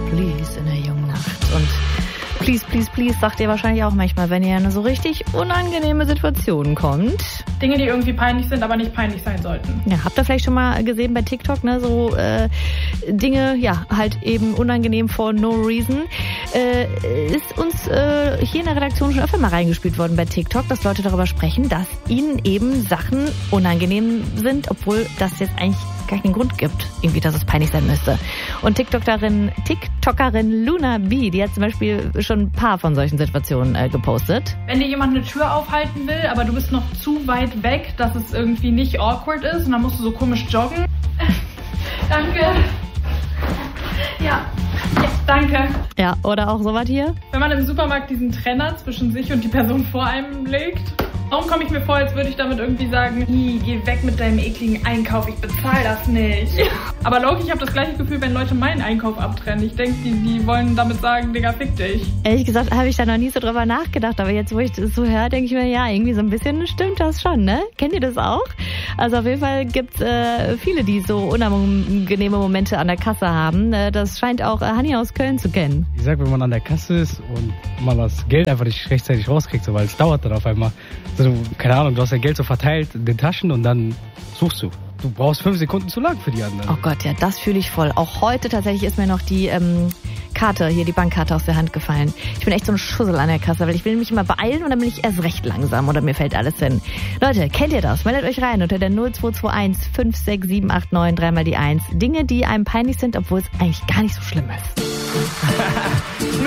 please in der jungen Nacht. Und please, please, please sagt ihr wahrscheinlich auch manchmal, wenn ihr in eine so richtig unangenehme Situation kommt. Dinge, die irgendwie peinlich sind, aber nicht peinlich sein sollten. Ja, habt ihr vielleicht schon mal gesehen bei TikTok, ne, so Dinge, ja, halt eben unangenehm for no reason. Ist uns hier in der Redaktion schon öfter mal reingespielt worden bei TikTok, dass Leute darüber sprechen, dass ihnen eben Sachen unangenehm sind, obwohl das jetzt eigentlich gar keinen Grund gibt, irgendwie, dass es peinlich sein müsste. Und TikTokerin Luna B, die hat zum Beispiel schon ein paar von solchen Situationen gepostet. Wenn dir jemand eine Tür aufhalten will, aber du bist noch zu weit weg, dass es irgendwie nicht awkward ist und dann musst du so komisch joggen. Danke. Ja, danke. Ja, oder auch sowas hier. Wenn man im Supermarkt diesen Trenner zwischen sich und die Person vor einem legt. Warum komme ich mir vor, als würde ich damit irgendwie sagen, geh weg mit deinem ekligen Einkauf, ich bezahle das nicht. Aber Loki, ich habe das gleiche Gefühl, wenn Leute meinen Einkauf abtrennen. Ich denke, die wollen damit sagen, Digga, fick dich. Ehrlich gesagt habe ich da noch nie so drüber nachgedacht, aber jetzt, wo ich das so höre, denke ich mir, ja, irgendwie so ein bisschen stimmt das schon, ne? Kennt ihr das auch? Also auf jeden Fall gibt's viele, die so unangenehme Momente an der Kasse haben. Das scheint auch Hanni aus Köln zu kennen. Ich sag, wenn man an der Kasse ist und man das Geld einfach nicht rechtzeitig rauskriegt, so, weil es dauert dann auf einmal. Also, keine Ahnung, du hast dein Geld so verteilt in den Taschen und dann suchst du. Du brauchst 5 Sekunden zu lang für die anderen. Oh Gott, ja, das fühle ich voll. Auch heute tatsächlich ist mir noch die Karte, hier die Bankkarte aus der Hand gefallen. Ich bin echt so ein Schussel an der Kasse, weil ich will mich immer beeilen und dann bin ich erst recht langsam oder mir fällt alles hin. Leute, kennt ihr das? Meldet euch rein unter der 0221 56789 3 mal die 1. Dinge, die einem peinlich sind, obwohl es eigentlich gar nicht so schlimm ist.